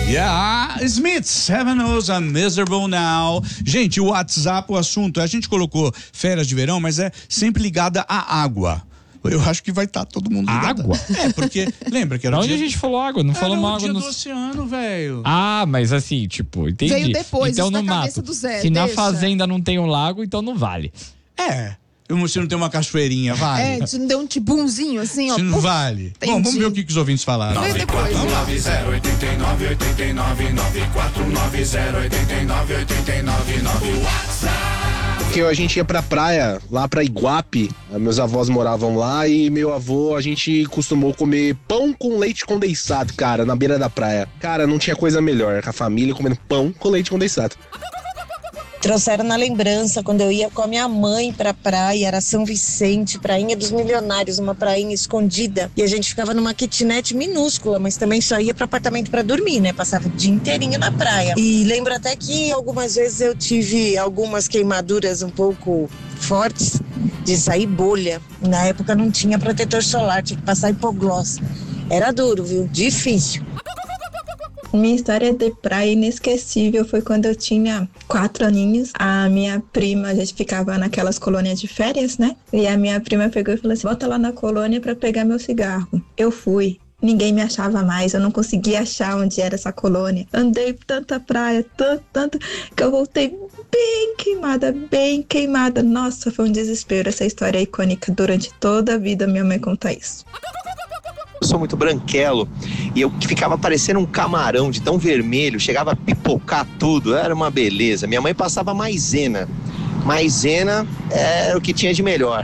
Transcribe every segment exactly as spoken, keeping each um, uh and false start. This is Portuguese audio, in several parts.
Yeah, Smiths, Heaven Knows I'm Miserable Now. Gente, o WhatsApp, o assunto, a gente colocou férias de verão, mas é sempre ligada à água. Eu acho que vai estar tá todo mundo ligado. Água? É, porque lembra que era o Onde dia... a gente falou água? Não falamos Era o água dia no... do oceano, velho. Ah, mas assim, tipo, entendi. Veio depois, então isso no na cabeça mato. do Zé, Se na deixa. fazenda não tem um lago, então não vale. É. Se não tem uma cachoeirinha, vale? É, se não deu um tibumzinho assim, ó. Se não puf, vale. entendi. Bom, vamos ver o que, que os ouvintes falaram. Vê depois. nove zero oito nove oito nove nove quatro nove zero oito nove oito nove nove. Que a gente ia pra praia, lá pra Iguape, meus avós moravam lá e meu avô, a gente costumou comer pão com leite condensado, cara, na beira da praia. Cara, não tinha coisa melhor, com a família comendo pão com leite condensado. Trouxeram na lembrança quando eu ia com a minha mãe pra praia, era São Vicente, prainha dos milionários, uma prainha escondida. E a gente ficava numa kitnet minúscula, mas também só ia pro apartamento pra dormir, né? Passava o dia inteirinho na praia. E lembro até que algumas vezes eu tive algumas queimaduras um pouco fortes de sair bolha. Na época não tinha protetor solar, tinha que passar hipoglós. Era duro, viu? Difícil. Minha história de praia inesquecível foi quando eu tinha quatro aninhos. A minha prima, a gente ficava naquelas colônias de férias, né? E a minha prima pegou e falou assim, volta lá na colônia pra pegar meu cigarro. Eu fui. Ninguém me achava mais, eu não conseguia achar onde era essa colônia. Andei tanta praia, tanto, tanto, que eu voltei bem queimada, bem queimada. Nossa, foi um desespero. Essa história é icônica. Durante toda a vida, minha mãe conta isso. Eu sou muito branquelo e eu ficava parecendo um camarão de tão vermelho, chegava a pipocar tudo, era uma beleza. Minha mãe passava maisena. Maisena era o que tinha de melhor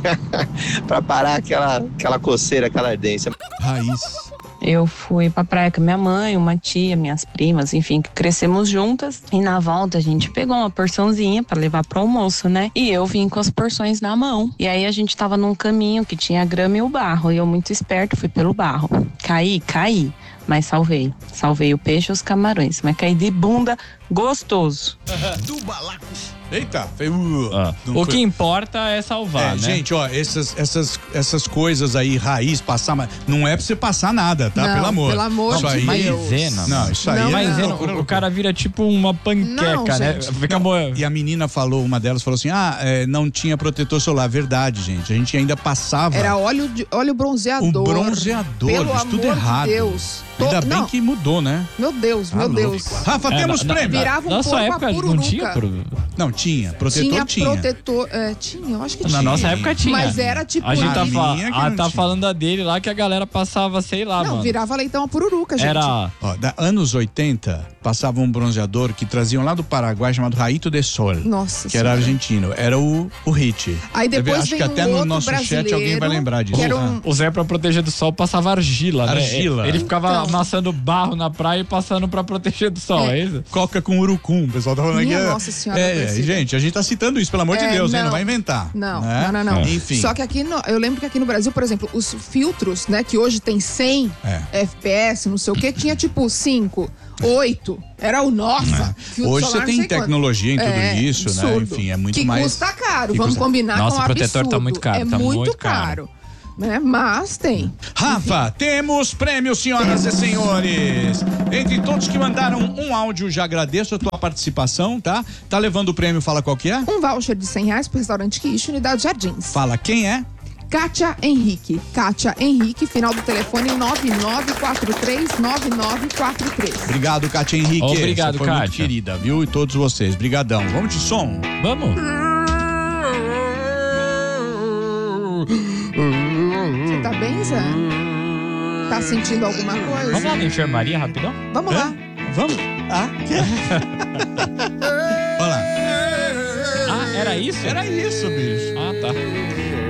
pra parar aquela, aquela coceira, aquela ardência. Raiz. Eu fui pra praia com minha mãe, uma tia, minhas primas, enfim, crescemos juntas. E na volta a gente pegou uma porçãozinha pra levar pro almoço, né? E eu vim com as porções na mão. E aí a gente tava num caminho que tinha grama e o barro. E eu, muito esperto, fui pelo barro. Caí, caí. Mas salvei. Salvei o peixe e os camarões. Mas caí de bunda gostoso. Do balaco. Eita, foi, uh, Ah, o foi. que importa é salvar, É, né? gente, ó, essas, essas, essas coisas aí, raiz, passar, mas não é pra você passar nada, tá? Não, pelo amor. pelo amor isso de aí, Maisena. Não, isso aí Não, é Maisena, loucura, o, o loucura. cara vira tipo uma panqueca, Não, né? gente. Fica moendo. E a menina falou, uma delas falou assim, ah, é, não tinha protetor solar. Verdade, gente, a gente ainda passava Era óleo, de, óleo bronzeador. o bronzeador, Pelo isso tudo amor errado. de Deus. Ainda Tô- bem não. que mudou, né? Meu Deus, meu Tá Deus. louco. Rafa, É, temos na- prêmio? Virava um Na sua porco a época não pururuca. tinha? Pro... Não, tinha, protetor Tinha tinha. protetor, é, tinha, eu acho que Na tinha. nossa época tinha. Mas era tipo... A gente tá, A fa- minha que ah, não tá tinha. falando da dele lá que a galera passava, sei lá, Não, mano. virava leitão a pururuca, gente. Era... Ó, da anos oitenta, passava um bronzeador que traziam lá do Paraguai chamado Raito de Sol. Nossa Que era Senhora. argentino, era o, o hit. Aí depois Acho vem que um até no outro nosso chat alguém brasileiro, vai lembrar disso. que era Ah. um- O Zé, pra proteger do sol, passava argila, né? Argila. Ele ficava Então. amassando barro na praia e passando pra proteger do sol, é, É. isso? Coca com urucum, o pessoal tá falando Minha aqui. é- Nossa Senhora, É, Aparecida. gente, a gente tá citando isso, pelo amor de É, Deus, hein? não. Não vai inventar. Não, né? não, não, não. Enfim. Só que aqui, no, eu lembro que aqui no Brasil, por exemplo, os filtros, né, que hoje tem cem É. F P S, não sei o que, tinha tipo cinco, oito. Era o nossa. filtro Hoje solar, você tem não sei quanto. tecnologia em tudo É, isso, né? absurdo. Enfim, é muito que mais. custa caro, que vamos custa- combinar Nossa, com um o protetor absurdo. tá muito caro, É tá muito, muito caro. caro. Né? Mas tem. Rafa, temos prêmios, senhoras e senhores. Entre todos que mandaram um áudio, já agradeço a tua participação, tá? Tá levando o prêmio, fala qual que é? Um voucher de cem reais pro restaurante Quiche, Unidade Jardins. Fala quem é? Kátia Henrique. Kátia Henrique, final do telefone nove nove quatro três nove nove quatro três. Obrigado, Kátia Henrique. Obrigado, Você foi muito Kátia. querida, viu? E todos vocês. Brigadão. Vamos de som? Vamos? Você tá bem, Zé? Tá sentindo alguma coisa? Vamos lá na enfermaria, rapidão? Vamos lá. Vamos? Ah, quer? Olha lá. Ah, era isso? Era isso, bicho. Ah, tá.